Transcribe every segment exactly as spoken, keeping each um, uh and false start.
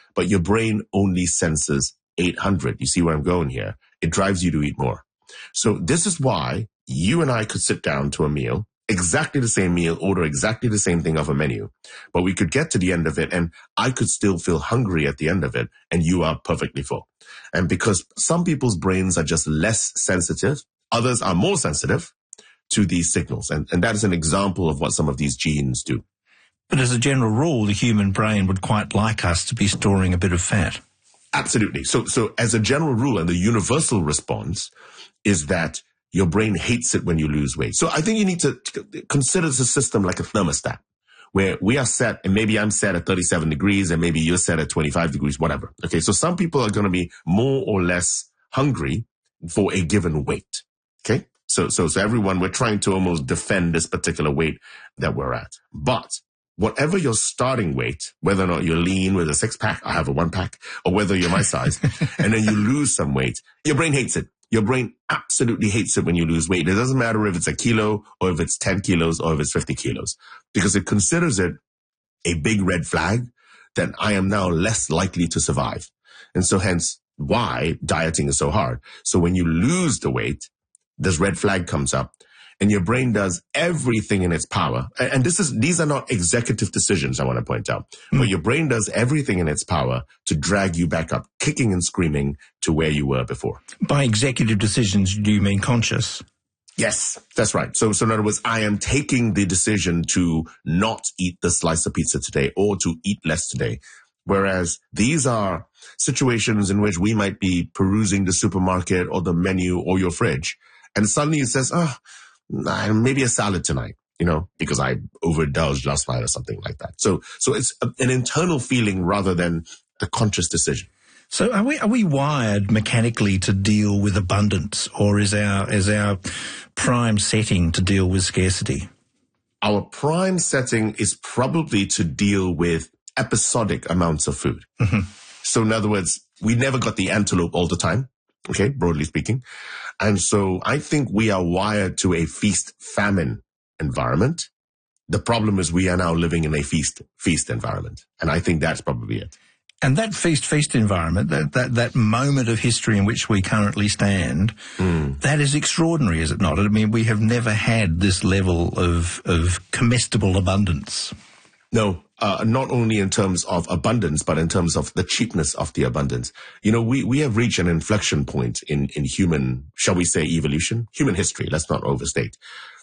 but your brain only senses eight hundred. You see where I'm going here? It drives you to eat more. So this is why you and I could sit down to a meal, exactly the same meal, order exactly the same thing off a menu, but we could get to the end of it and I could still feel hungry at the end of it and you are perfectly full. And because some people's brains are just less sensitive, others are more sensitive to these signals. And, and that is an example of what some of these genes do. But as a general rule, the human brain would quite like us to be storing a bit of fat. Absolutely. So, so as a general rule, and the universal response is that your brain hates it when you lose weight. So I think you need to consider the system like a thermostat, where we are set, and maybe I'm set at thirty-seven degrees, and maybe you're set at twenty-five degrees, whatever. Okay, so some people are going to be more or less hungry for a given weight. Okay, so so so everyone, we're trying to almost defend this particular weight that we're at. But whatever your starting weight, whether or not you're lean with a six pack, I have a one pack, or whether you're my size, and then you lose some weight, your brain hates it. Your brain absolutely hates it when you lose weight. It doesn't matter if it's a kilo or if it's ten kilos or if it's fifty kilos, because it considers it a big red flag that I am now less likely to survive. And so hence why dieting is so hard. So when you lose the weight, this red flag comes up and your brain does everything in its power. And this is, these are not executive decisions, I want to point out, mm. but your brain does everything in its power to drag you back up, kicking and screaming to where you were before. By executive decisions, do you mean conscious? Yes, that's right. So, so in other words, I am taking the decision to not eat the slice of pizza today or to eat less today. Whereas these are situations in which we might be perusing the supermarket or the menu or your fridge, and suddenly it says, oh, maybe a salad tonight, you know, because I overindulged last night or something like that. So, so it's a, an internal feeling rather than the conscious decision. So are we, are we wired mechanically to deal with abundance, or is our, is our prime setting to deal with scarcity? Our prime setting is probably to deal with episodic amounts of food. Mm-hmm. So in other words, we never got the antelope all the time. Okay, broadly speaking. And so I think we are wired to a feast-famine environment. The problem is we are now living in a feast-feast environment. And I think that's probably it. And that feast-feast environment, that, that, that moment of history in which we currently stand, mm. that is extraordinary, is it not? I mean, we have never had this level of, of comestible abundance. No, uh, not only in terms of abundance, but in terms of the cheapness of the abundance. You know, we, we have reached an inflection point in, in human, shall we say, evolution, human history. Let's not overstate.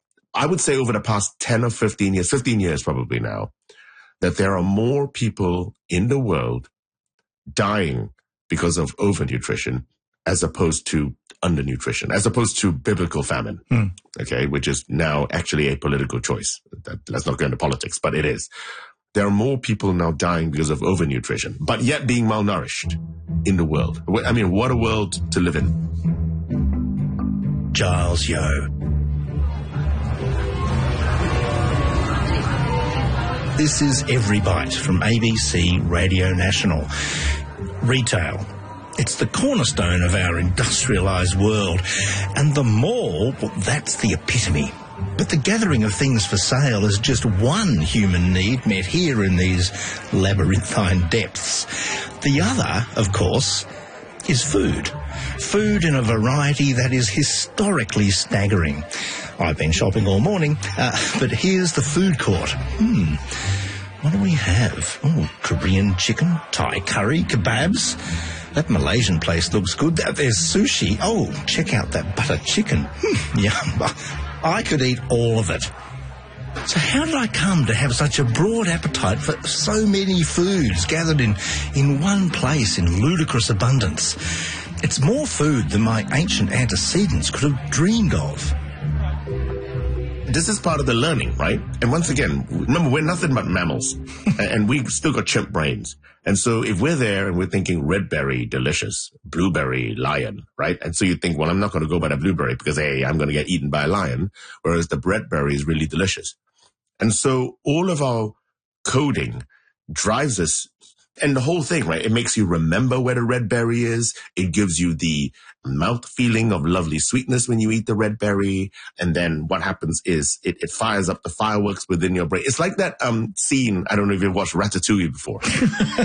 I would say over the past ten or fifteen years, fifteen years probably now, that there are more people in the world dying because of overnutrition as opposed to undernutrition, as opposed to biblical famine, mm. okay, which is now actually a political choice. That, let's not go into politics, but it is. There are more people now dying because of overnutrition, but yet being malnourished in the world. I mean, what a world to live in. Giles Yeo. This is Every Bite from A B C Radio National. Retail. It's the cornerstone of our industrialised world. And the mall, well, that's the epitome. But the gathering of things for sale is just one human need met here in these labyrinthine depths. The other, of course, is food. Food in a variety that is historically staggering. I've been shopping all morning, uh, but here's the food court. Hmm, what do we have? Oh, Korean chicken, Thai curry, kebabs. That Malaysian place looks good. There's sushi. Oh, check out that butter chicken. Hmm, yum. I could eat all of it. So how did I come to have such a broad appetite for so many foods gathered in, in one place in ludicrous abundance? It's more food than my ancient antecedents could have dreamed of. This is part of the learning, right? And once again, remember, we're nothing but mammals, and we've still got chimp brains. And so if we're there and we're thinking red berry, delicious, blueberry, lion, right? And so you think, well, I'm not going to go by the blueberry because, hey, I'm going to get eaten by a lion, whereas the red berry is really delicious. And so all of our coding drives us, and the whole thing, right? It makes you remember where the red berry is. It gives you the mouth feeling of lovely sweetness when you eat the red berry. And then what happens is it, it fires up the fireworks within your brain. It's like that um scene, I don't know if you've watched Ratatouille before.